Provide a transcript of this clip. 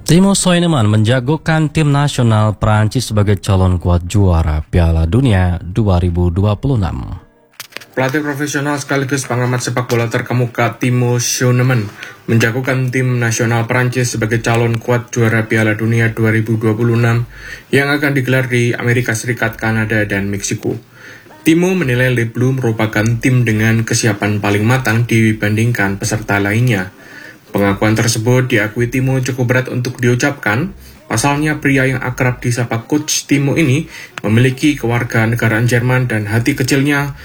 Timo Soineman menjagokan tim nasional Prancis sebagai calon kuat juara Piala Dunia 2026. Pelatih profesional sekaligus pengamat sepak bola terkemuka Timo Soineman menjagokan tim nasional Prancis sebagai calon kuat juara Piala Dunia 2026 yang akan digelar di Amerika Serikat, Kanada, dan Meksiko. Timo menilai Le Bleu merupakan tim dengan kesiapan paling matang dibandingkan peserta lainnya. Pengakuan tersebut diakui Timo cukup berat untuk diucapkan. Pasalnya pria yang akrab disapa Coach Timo ini memiliki kewarganegaraan Jerman dan hati kecilnya